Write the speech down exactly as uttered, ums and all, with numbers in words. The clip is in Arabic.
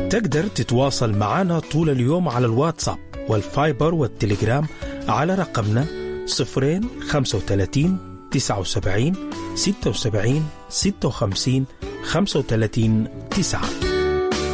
تقدر تتواصل معنا طول اليوم على الواتساب والفايبر والتليجرام على رقمنا صفرين خمسة وثلاثين تسعة وسبعين ستة وسبعين ستة وخمسين خمسة وثلاثين تسعة.